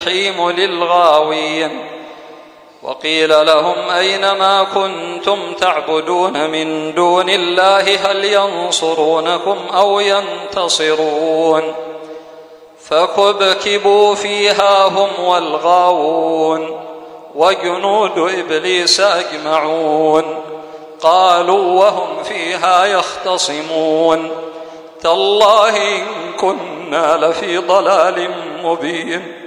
الجحيم للغاوين. وقيل لهم أين ما كنتم تعبدون من دون الله هل ينصرونكم أو ينتصرون؟ فكبكبوا فيها هم والغاوون وجنود إبليس أجمعون. قالوا وهم فيها يختصمون تالله إن كنا لفي ضلال مبين.